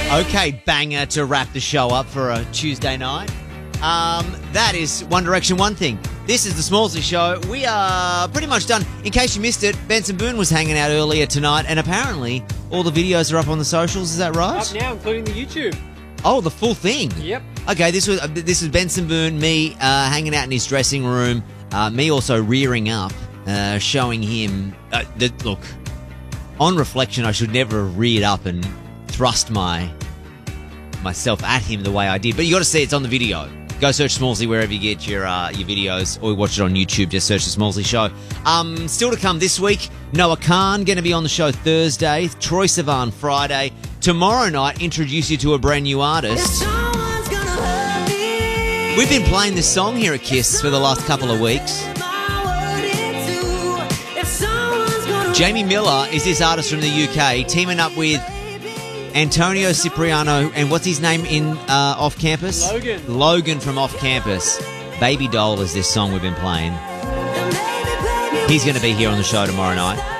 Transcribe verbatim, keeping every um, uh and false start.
Okay, banger to wrap the show up for a Tuesday night. Um, that is One Direction One Thing. This is the Smallsy Show. We are pretty much done. In case you missed it, Benson Boone was hanging out earlier tonight, and apparently all the videos are up on the socials. Is that right? Up now, including the YouTube. Oh, the full thing. Yep. Okay, this was uh, this is Benson Boone, me uh, hanging out in his dressing room, uh, me also rearing up, uh, showing him. Uh, the, look, on reflection, I should never have reared up and thrust my myself at him the way I did. But you got to see it's on the video. Go search Smallsy wherever you get your uh, your videos, or watch it on YouTube. Just search the Smallsy Show. Um, still to come this week, Noah Khan going to be on the show Thursday. Troye Sivan Friday. Tomorrow night, introduce you to a brand new artist. We've been playing this song here at Kiss for the last couple of weeks. Jamie Miller is this artist from the U K, teaming up with Antonio Cipriano, and what's his name in uh, Off Campus? Logan. Logan from Off Campus. Baby Doll is this song we've been playing. He's going to be here on the show tomorrow night.